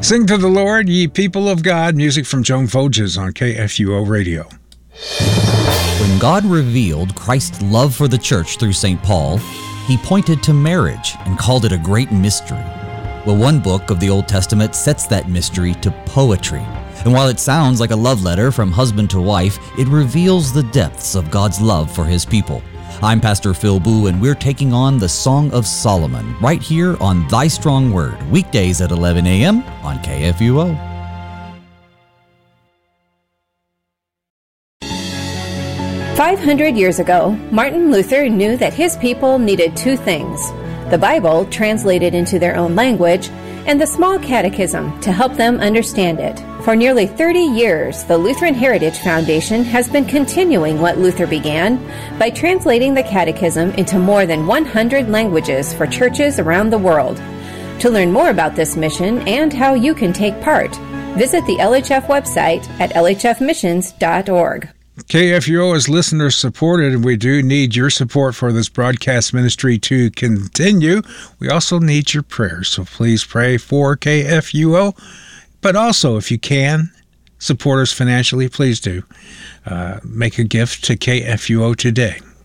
Sing to the Lord, ye people of God. Music from Joan Voges on KFUO Radio. When God revealed Christ's love for the church through St. Paul, he pointed to marriage and called it a great mystery. Well, one book of the Old Testament sets that mystery to poetry. And while it sounds like a love letter from husband to wife, it reveals the depths of God's love for his people. I'm Pastor Phil Boo, and we're taking on the Song of Solomon right here on Thy Strong Word, weekdays at 11 a.m. on KFUO. 500 years ago, Martin Luther knew that his people needed two things: the Bible, translated into their own language, and the Small Catechism to help them understand it. For nearly 30 years, the Lutheran Heritage Foundation has been continuing what Luther began by translating the Catechism into more than 100 languages for churches around the world. To learn more about this mission and how you can take part, visit the LHF website at lhfmissions.org. KFUO is listener supported, and we do need your support for this broadcast ministry to continue. We also need your prayers, so please pray for KFUO. But also, if you can, support us financially, please do. Make a gift to KFUO today.